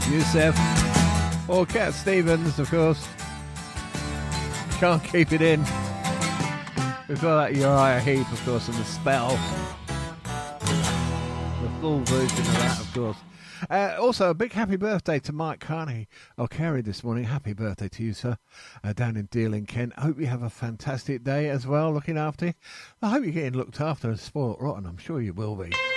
Youssef. Or Cat Stevens, of course. Can't keep it in. Before that, Uriah Heep, of course, and The Spell. The full version of that, of course. Also, a big happy birthday to Mike Carney Carey this morning. Happy birthday to you, sir, down in Deal in Kent. I hope you have a fantastic day as well, looking after you. I hope you're getting looked after and spoiled rotten. I'm sure you will be.